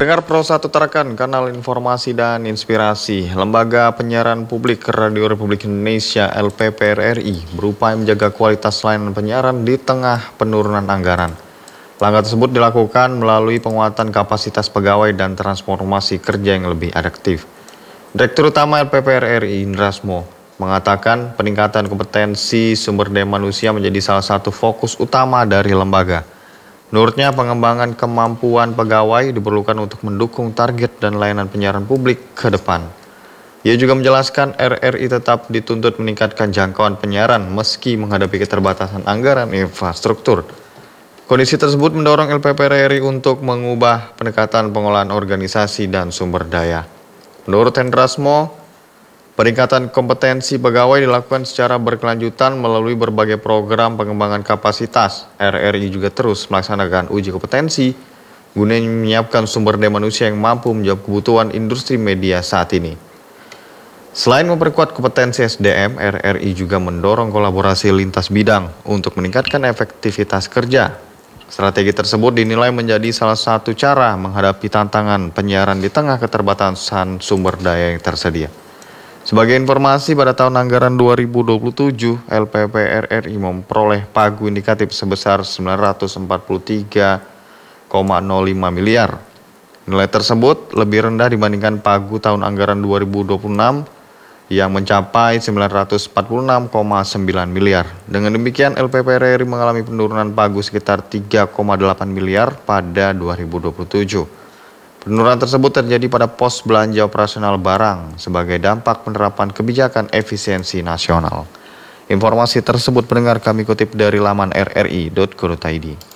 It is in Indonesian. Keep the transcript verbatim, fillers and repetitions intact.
Pendengar Pro satu Tarakan, kanal informasi dan inspirasi. Lembaga Penyiaran Publik Radio Republik Indonesia L P P R R I berupaya menjaga kualitas layanan penyiaran di tengah penurunan anggaran. Langkah tersebut dilakukan melalui penguatan kapasitas pegawai dan transformasi kerja yang lebih adaptif. Direktur Utama L P P R R I Indrasmo mengatakan peningkatan kompetensi sumber daya manusia menjadi salah satu fokus utama dari lembaga. Menurutnya, pengembangan kemampuan pegawai diperlukan untuk mendukung target dan layanan penyiaran publik ke depan. Ia juga menjelaskan R R I tetap dituntut meningkatkan jangkauan penyiaran meski menghadapi keterbatasan anggaran infrastruktur. Kondisi tersebut mendorong L P P R R I untuk mengubah pendekatan pengolahan organisasi dan sumber daya. Menurut Hendrasmo, peningkatan kompetensi pegawai dilakukan secara berkelanjutan melalui berbagai program pengembangan kapasitas. R R I juga terus melaksanakan uji kompetensi guna menyiapkan sumber daya manusia yang mampu menjawab kebutuhan industri media saat ini. Selain memperkuat kompetensi S D M, R R I juga mendorong kolaborasi lintas bidang untuk meningkatkan efektivitas kerja. Strategi tersebut dinilai menjadi salah satu cara menghadapi tantangan penyiaran di tengah keterbatasan sumber daya yang tersedia. Sebagai informasi, pada tahun anggaran dua ribu dua puluh tujuh, L P P R R I memperoleh pagu indikatif sebesar sembilan ratus empat puluh tiga koma nol lima miliar. Nilai tersebut lebih rendah dibandingkan pagu tahun anggaran dua ribu dua puluh enam yang mencapai sembilan ratus empat puluh enam koma sembilan miliar. Dengan demikian, L P P R R I mengalami penurunan pagu sekitar tiga koma delapan miliar pada dua ribu dua puluh tujuh. Penurunan tersebut terjadi pada pos belanja operasional barang sebagai dampak penerapan kebijakan efisiensi nasional. Informasi tersebut pendengar kami kutip dari laman r r i titik co titik i d.